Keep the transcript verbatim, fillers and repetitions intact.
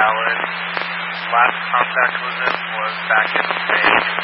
valid. Last contact with him was back in May